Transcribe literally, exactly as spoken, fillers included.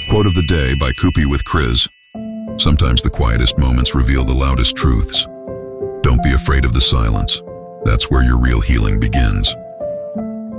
Quote of the day by Koopy with Chris. Sometimes the quietest moments reveal the loudest truths. Don't be afraid of the silence. That's where your real healing begins.